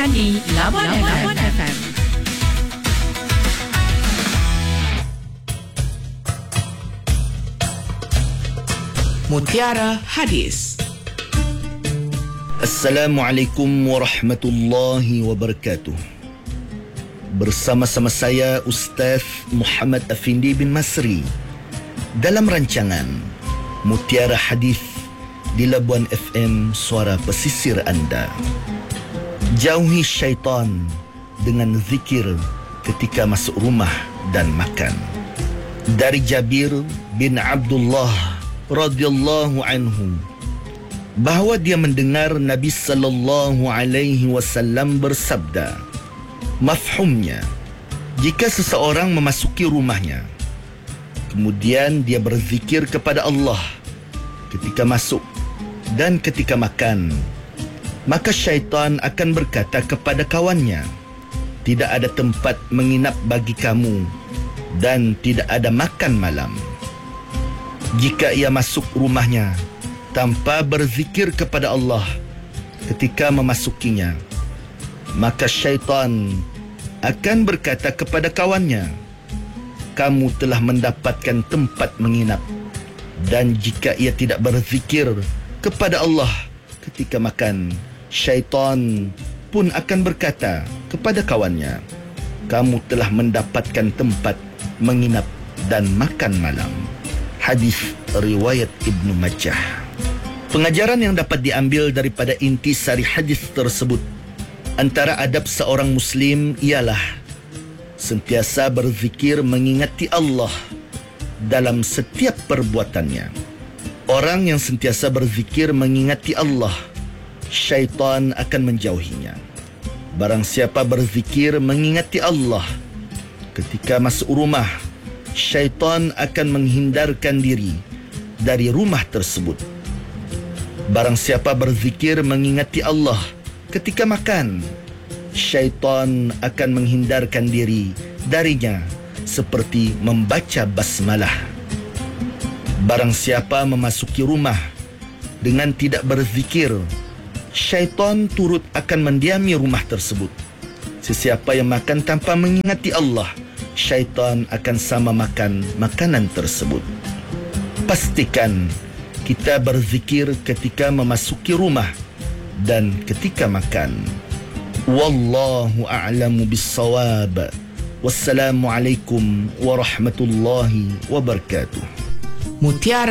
Dengarkan di Labuan FM. Mutiara Hadis. Assalamualaikum warahmatullahi wabarakatuh. Bersama-sama saya Ustaz Muhammad Afindi bin Masri dalam rancangan Mutiara Hadis di Labuan FM, suara pesisir anda. Jauhi syaitan dengan zikir ketika masuk rumah dan makan. Dari Jabir bin Abdullah radhiyallahu anhu bahawa dia mendengar Nabi sallallahu alaihi wasallam bersabda, mafhumnya, jika seseorang memasuki rumahnya kemudian dia berzikir kepada Allah ketika masuk dan ketika makan, maka syaitan akan berkata kepada kawannya, tidak ada tempat menginap bagi kamu dan tidak ada makan malam. Jika ia masuk rumahnya tanpa berzikir kepada Allah ketika memasukinya, maka syaitan akan berkata kepada kawannya, kamu telah mendapatkan tempat menginap. Dan jika ia tidak berzikir kepada Allah ketika makan, syaitan pun akan berkata kepada kawannya, kamu telah mendapatkan tempat menginap dan makan malam. Hadis riwayat Ibnu Majah. Pengajaran yang dapat diambil daripada intisari hadis tersebut, antara adab seorang Muslim ialah sentiasa berzikir mengingati Allah dalam setiap perbuatannya. Orang yang sentiasa berzikir mengingati Allah, syaitan akan menjauhinya. Barang siapa berzikir mengingati Allah ketika masuk rumah, syaitan akan menghindarkan diri dari rumah tersebut. Barang siapa berzikir mengingati Allah ketika makan, syaitan akan menghindarkan diri darinya seperti membaca basmalah. Barang siapa memasuki rumah dengan tidak berzikir, syaitan turut akan mendiami rumah tersebut. Sesiapa yang makan tanpa mengingati Allah, syaitan akan sama makan makanan tersebut. Pastikan kita berzikir ketika memasuki rumah dan ketika makan. Wallahu a'lamu bis-shawab. Wassalamualaikum warahmatullahi wabarakatuh. Mutiara